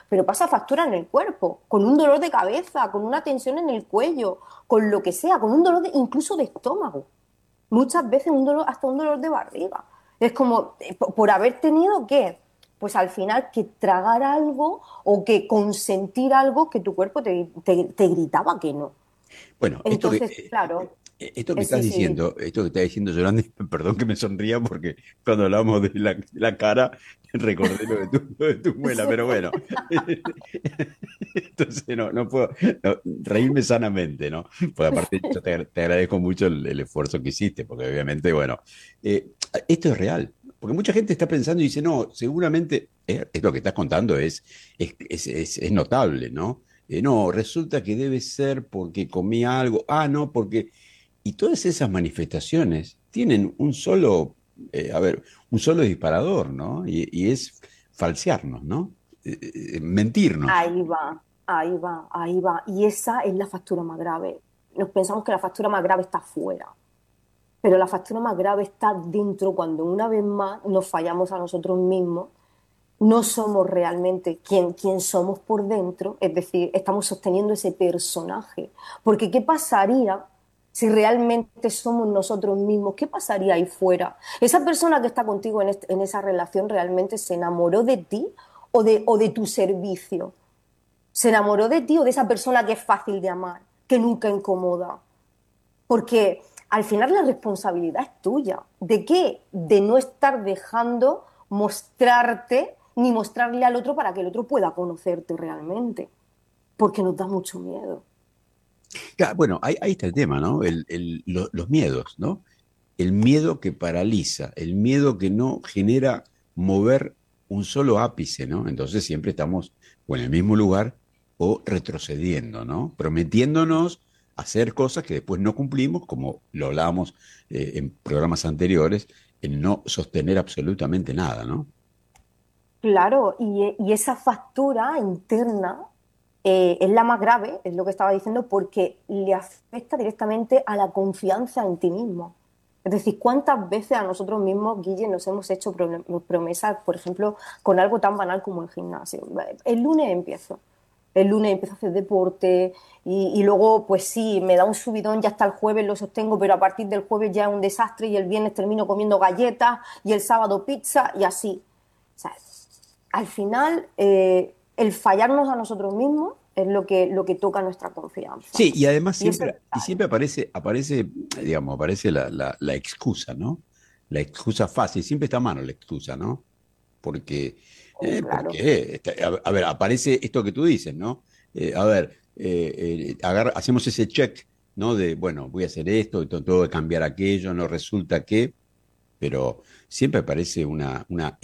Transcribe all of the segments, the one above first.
pero pasa factura en el cuerpo, con un dolor de cabeza, con una tensión en el cuello, con lo que sea, con un dolor incluso de estómago. Muchas veces un dolor, hasta un dolor de barriga. Es como, por haber tenido que, pues al final, que tragar algo o que consentir algo que tu cuerpo te gritaba que no. Bueno, Entonces, claro, esto que estás sí, sí, diciendo, esto que está diciendo Yolanda, perdón que me sonría porque cuando hablamos de de la cara, recordé lo de tu muela, sí. pero bueno. Entonces no puedo reírme sanamente, ¿no? Porque aparte yo te agradezco mucho el esfuerzo que hiciste, porque obviamente, bueno, eh, esto es real. Porque mucha gente está pensando y dice, no, seguramente es lo que estás contando es notable, ¿no? No, resulta que debe ser porque comí algo, no, porque... Y todas esas manifestaciones tienen un solo, a ver, un solo disparador, ¿no? Y es falsearnos, ¿no? Mentirnos. Ahí va, ahí va, ahí va. Y esa es la factura más grave. Nos pensamos que la factura más grave está fuera, pero la factura más grave está dentro cuando una vez más nos fallamos a nosotros mismos, no somos realmente quien somos por dentro, es decir, estamos sosteniendo ese personaje. Porque ¿qué pasaría si realmente somos nosotros mismos? ¿Qué pasaría ahí fuera? ¿Esa persona que está contigo en esa relación realmente se enamoró de ti o de tu servicio? ¿Se enamoró de ti o de esa persona que es fácil de amar, que nunca incomoda? Porque al final la responsabilidad es tuya. ¿De qué? De no estar dejando mostrarte ni mostrarle al otro para que el otro pueda conocerte realmente. Porque nos da mucho miedo. Claro, bueno, ahí está el tema, ¿no? Los miedos, ¿no? El miedo que paraliza, el miedo que no genera mover un solo ápice, ¿no? Entonces siempre estamos o en el mismo lugar o retrocediendo, ¿no? Prometiéndonos hacer cosas que después no cumplimos, como lo hablábamos en programas anteriores, en no sostener absolutamente nada, ¿no? Claro, y esa factura interna es la más grave, es lo que estaba diciendo, porque le afecta directamente a la confianza en ti mismo. Es decir, ¿cuántas veces a nosotros mismos, Guille, nos hemos hecho promesas, por ejemplo, con algo tan banal como el gimnasio? El lunes empiezo. El lunes empiezo a hacer deporte y luego, pues sí, me da un subidón, ya hasta el jueves lo sostengo, pero a partir del jueves ya es un desastre y el viernes termino comiendo galletas y el sábado pizza y así. O sea, al final, el fallarnos a nosotros mismos es lo que toca nuestra confianza. Sí, y además Y eso es siempre vital. digamos, aparece la excusa, ¿no? La excusa fácil, siempre está a mano la excusa, ¿no? Porque, Claro. a ver, aparece esto que tú dices, ¿no? A ver, hacemos ese check, ¿no? De, bueno, voy a hacer esto, tengo que cambiar aquello, no resulta que, pero siempre aparece una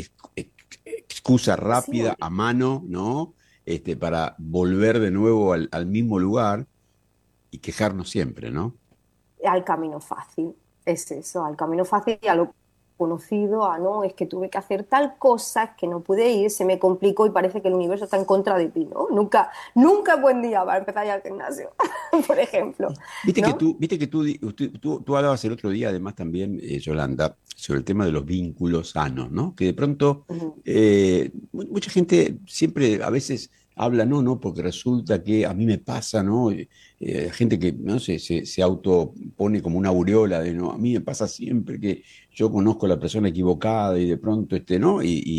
excusa Sí, rápida a mano, ¿no? Para volver de nuevo al mismo lugar y quejarnos siempre, ¿no? al camino fácil. Es eso, al camino fácil y a lo conocido, a no, es que tuve que hacer tal cosa, es que no pude ir, se me complicó y parece que el universo está en contra de ti, ¿no? Nunca, nunca es buen día para empezar ya al gimnasio, por ejemplo, ¿no? Viste que tú hablabas el otro día, además también, Yolanda, sobre el tema de los vínculos sanos, ¿no? Que de pronto Ujú. mucha gente siempre a veces habla, no, porque resulta que a mí me pasa, ¿no? Gente que no sé, se autopone como una aureola de, no, a mí me pasa siempre que yo conozco a la persona equivocada y de pronto, ¿no?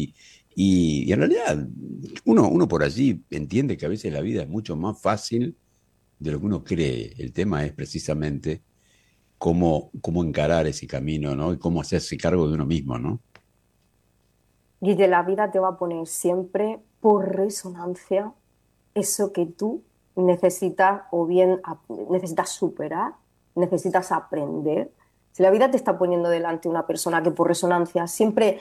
Y en realidad uno por allí entiende que a veces la vida es mucho más fácil de lo que uno cree. El tema es precisamente cómo encarar ese camino, ¿no? Y cómo hacerse cargo de uno mismo, ¿no? Y de la vida te va a poner siempre por resonancia eso que tú necesitas o bien necesitas superar, necesitas aprender. Si la vida te está poniendo delante una persona que por resonancia siempre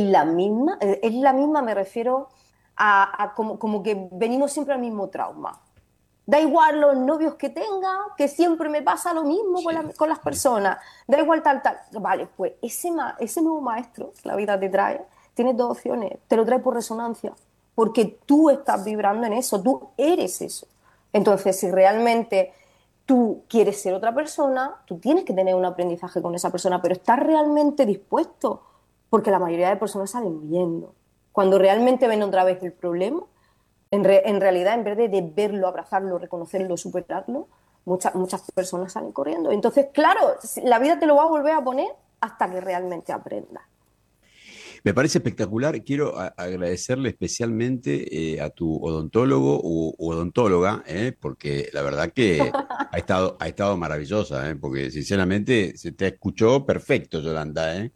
es la misma me refiero a como que venimos siempre al mismo trauma. Da igual los novios que tenga, que siempre me pasa lo mismo Sí, con las sí. personas. Da igual tal, tal. Vale, pues ese nuevo maestro que la vida te trae, tienes dos opciones. Te lo trae por resonancia, porque tú estás vibrando en eso, tú eres eso. Entonces, si realmente tú quieres ser otra persona, tú tienes que tener un aprendizaje con esa persona, pero estás realmente dispuesto, porque la mayoría de personas salen huyendo. Cuando realmente ven otra vez el problema, En realidad, en vez de verlo, abrazarlo, reconocerlo, superarlo, muchas personas salen corriendo. Entonces, claro, la vida te lo va a volver a poner hasta que realmente aprendas. Me parece espectacular. Quiero agradecerle especialmente a tu odontólogo u odontóloga, porque la verdad que ha estado maravillosa, porque sinceramente se te escuchó perfecto, Yolanda, ¿eh?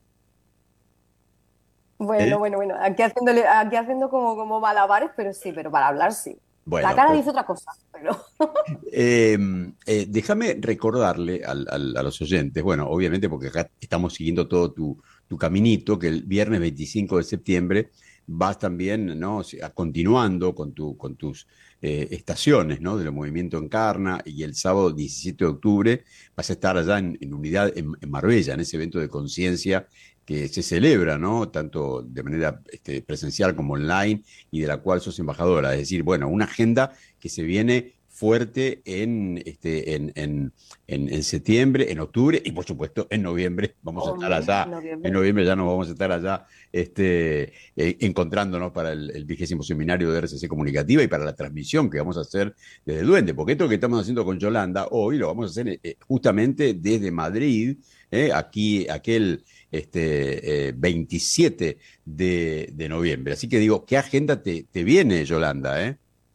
¿Eh? Bueno, aquí haciendo como malabares, pero sí, pero para hablar sí. La Bueno, cara dice otra cosa, pero Eh, déjame recordarle a los oyentes, bueno, obviamente porque acá estamos siguiendo todo tu caminito, que el viernes 25 de septiembre vas también, ¿no? O sea, continuando con tus estaciones, ¿no? Del movimiento Encarna, y el sábado 17 de octubre vas a estar allá en Unidad, en Marbella, en ese evento de conciencia que se celebra, ¿no? Tanto de manera presencial como online, y de la cual sos embajadora. Es decir, bueno, una agenda que se viene fuerte en septiembre, en octubre y por supuesto en noviembre vamos a estar hombre, allá. En noviembre. noviembre ya nos vamos a estar allá encontrándonos para el 20º seminario de RCC Comunicativa y para la transmisión que vamos a hacer desde el Duende, porque esto que estamos haciendo con Yolanda hoy lo vamos a hacer justamente desde Madrid, aquí, aquel 27 de noviembre. Así que digo, ¿qué agenda te viene, Yolanda?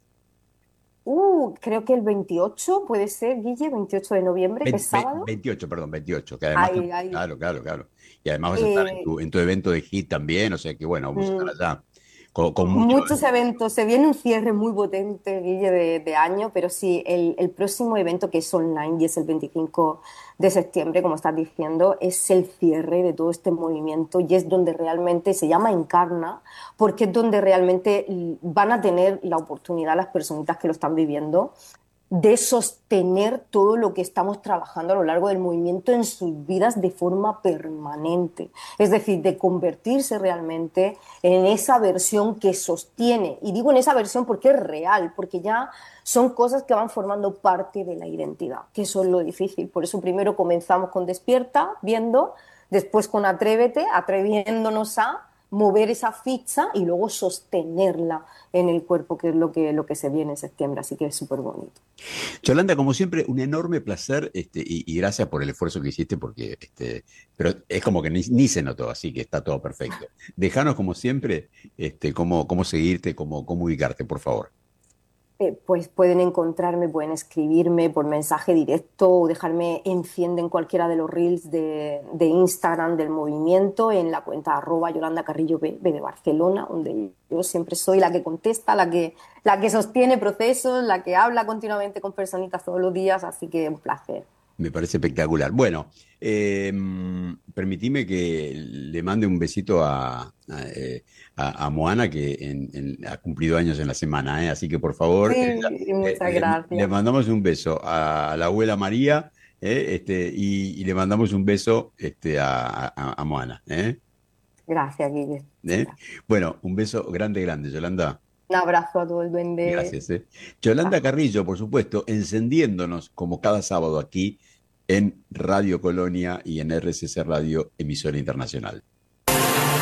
Creo que el 28 puede ser, Guille, 28 de noviembre, que es sábado. 28, perdón, 28, que además, Ay, ay. claro, claro, claro. Y además vas a estar Eh, en tu evento de HIT también, o sea que bueno, vamos a estar mm, allá con mucho. Muchos eventos, se viene un cierre muy potente, Guille, de año, pero sí, el próximo evento que es online y es el 25 de septiembre, como estás diciendo, es el cierre de todo este movimiento y es donde realmente se llama Encarna, porque es donde realmente van a tener la oportunidad las personitas que lo están viviendo de sostener todo lo que estamos trabajando a lo largo del movimiento en sus vidas de forma permanente. Es decir, de convertirse realmente en esa versión que sostiene. Y digo en esa versión porque es real, porque ya son cosas que van formando parte de la identidad, que eso es lo difícil. Por eso primero comenzamos con Despierta, viendo, después con Atrévete, atreviéndonos a mover esa ficha y luego sostenerla en el cuerpo, que es lo que se viene en septiembre. Así que es súper bonito. Yolanda, como siempre, un enorme placer y gracias por el esfuerzo que hiciste, porque pero es como que ni se notó, así que está todo perfecto. Dejanos, como siempre, cómo seguirte, cómo ubicarte, por favor. Pues pueden encontrarme, pueden escribirme por mensaje directo o dejarme enciende en cualquiera de los reels de Instagram del movimiento en la cuenta @Yolanda Carrillo B de Barcelona, donde yo siempre soy la que contesta, la que sostiene procesos, la que habla continuamente con personitas todos los días, así que un placer. Me parece espectacular. Bueno, permitime que le mande un besito a Moana, que ha cumplido años en la semana, ¿eh? Así que por favor, Sí, muchas le gracias. mandamos un beso a la abuela María, y le mandamos un beso a Moana, ¿eh? Gracias, Guille. Muchas ¿Eh? gracias. Bueno, un beso grande, grande, Yolanda. Un abrazo a todo el duende. Gracias, ¿eh? Yolanda Chao. Carrillo, por supuesto, encendiéndonos como cada sábado aquí en Radio Colonia y en RCC Radio, emisora internacional.